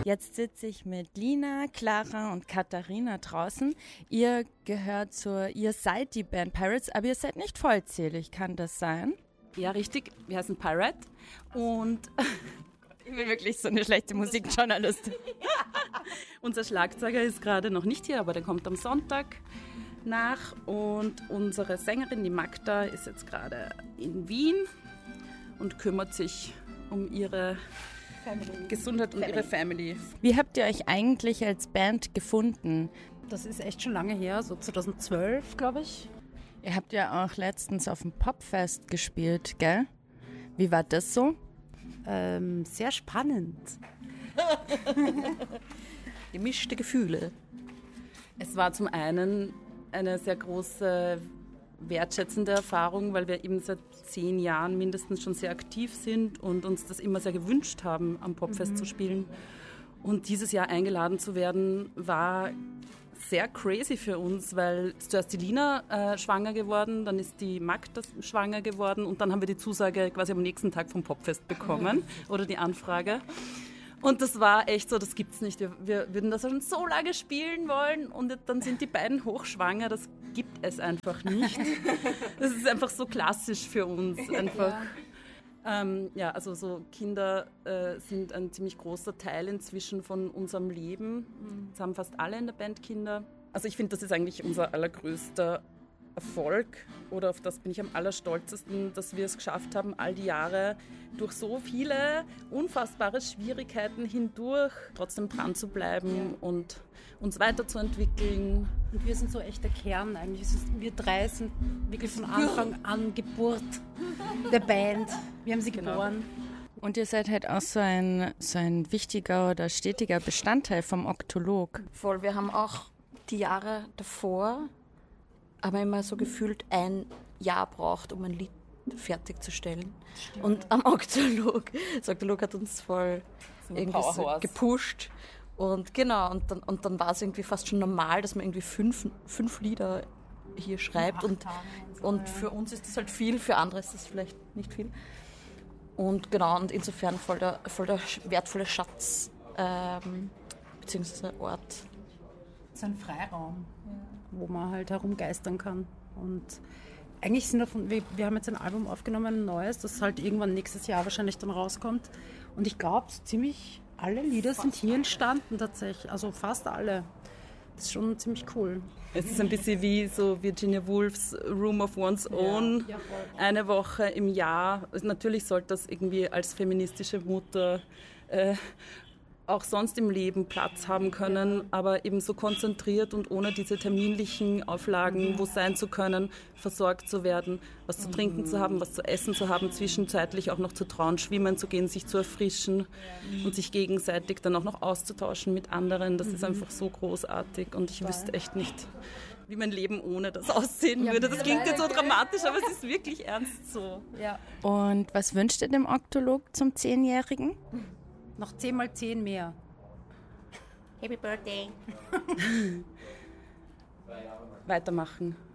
Jetzt sitze ich mit Lina, Clara und Katharina draußen. Ihr seid die Band Pirates, aber ihr seid nicht vollzählig, kann das sein? Ja, richtig. Wir heißen Pirate und ich bin wirklich so eine schlechte Musikjournalistin. unser Schlagzeuger ist gerade noch nicht hier, aber der kommt am Sonntag nach. Und unsere Sängerin, die Magda, ist jetzt gerade in Wien und kümmert sich um ihre Gesundheit und ihre Family. Wie habt ihr euch eigentlich als Band gefunden? Das ist echt schon lange her, so 2012, glaube ich. Ihr habt ja auch letztens auf dem Popfest gespielt, gell? Wie war das so? Sehr spannend. Gemischte Gefühle. Es war zum einen eine sehr große wertschätzende Erfahrung, weil wir eben seit 10 Jahren mindestens schon sehr aktiv sind und uns das immer sehr gewünscht haben, am Popfest zu spielen. Und dieses Jahr eingeladen zu werden, war sehr crazy für uns, weil zuerst die Lina schwanger geworden, dann ist die Magda schwanger geworden und dann haben wir die Zusage quasi am nächsten Tag vom Popfest bekommen oder die Anfrage. Und das war echt so, das gibt's nicht. Wir würden das schon so lange spielen wollen und dann sind die beiden hochschwanger. Das gibt es einfach nicht. Das ist einfach so klassisch für uns. Einfach. Ja, also so Kinder sind ein ziemlich großer Teil inzwischen von unserem Leben. Jetzt haben fast alle in der Band Kinder. Also ich finde, das ist eigentlich unser allergrößter Erfolg oder auf das bin ich am allerstolzesten, dass wir es geschafft haben, all die Jahre durch so viele unfassbare Schwierigkeiten hindurch trotzdem dran zu bleiben und uns weiterzuentwickeln. Und wir sind so echt der Kern eigentlich. Wir drei sind wirklich von Anfang an Geburt der Band. Wir haben sie geboren. Und ihr seid halt auch so ein wichtiger oder stetiger Bestandteil vom Oktolog. Voll, wir haben auch die Jahre davor aber immer so gefühlt ein Jahr braucht, um ein Lied fertigzustellen. Stimmt. Und am Oktolog, das Oktolog hat uns voll irgendwie so gepusht. Und genau, und dann war es irgendwie fast schon normal, dass man irgendwie fünf Lieder hier schreibt. Und für uns ist das halt viel, für andere ist das vielleicht nicht viel. Und genau, und insofern voll der wertvolle Schatz, beziehungsweise Ort. So ein Freiraum, wo man halt herumgeistern kann. Und eigentlich sind wir haben jetzt ein Album aufgenommen, ein neues, das halt irgendwann nächstes Jahr wahrscheinlich dann rauskommt. Und ich glaube, ziemlich alle Lieder sind hier entstanden tatsächlich, also fast alle. Das ist schon ziemlich cool. Es ist ein bisschen wie so Virginia Woolfs Room of One's Own. Ja, eine Woche im Jahr. Natürlich sollte das irgendwie als feministische Mutter auch sonst im Leben Platz haben können, aber eben so konzentriert und ohne diese terminlichen Auflagen, wo sein zu können, versorgt zu werden, was zu trinken zu haben, was zu essen zu haben, zwischenzeitlich auch noch zu trauen, schwimmen zu gehen, sich zu erfrischen und sich gegenseitig dann auch noch auszutauschen mit anderen. Das ist einfach so großartig und ich wüsste echt nicht, wie mein Leben ohne das aussehen würde. Das klingt jetzt so dramatisch, aber es ist wirklich ernst so. Ja. Und was wünscht ihr dem Oktolog zum 10-Jährigen? Noch 10 mal 10 mehr. Happy Birthday. Weitermachen.